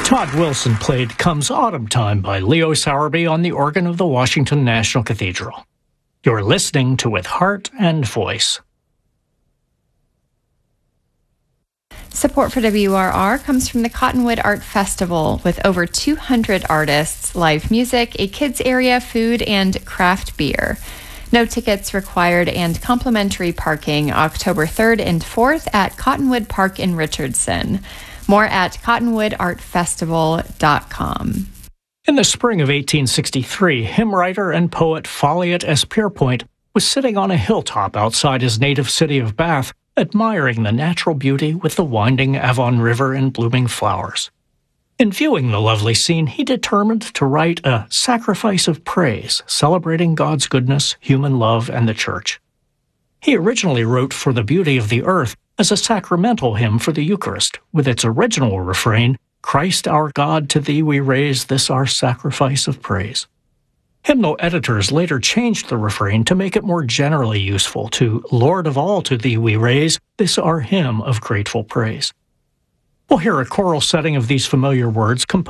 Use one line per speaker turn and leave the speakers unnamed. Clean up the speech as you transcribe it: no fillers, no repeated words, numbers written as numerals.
Todd Wilson played Comes Autumn Time by Leo Sowerby on the organ of the Washington National Cathedral. You're listening to With Heart and Voice.
Support for WRR comes from the Cottonwood Art Festival, with over 200 artists, live music, a kids area, food, and craft beer. No tickets required and complimentary parking October 3rd and 4th at Cottonwood Park in Richardson. More at cottonwoodartfestival.com.
In the spring of 1863, hymn writer and poet Folliot S. Pierpoint was sitting on a hilltop outside his native city of Bath, admiring the natural beauty with the winding Avon River and blooming flowers. In viewing the lovely scene, he determined to write a sacrifice of praise, celebrating God's goodness, human love, and the Church. He originally wrote For the Beauty of the Earth as a sacramental hymn for the Eucharist, with its original refrain, Christ our God, to thee we raise this our sacrifice of praise. Hymnal editors later changed the refrain to make it more generally useful to Lord of all, to thee we raise this our hymn of grateful praise. We'll hear a choral setting of these familiar words composed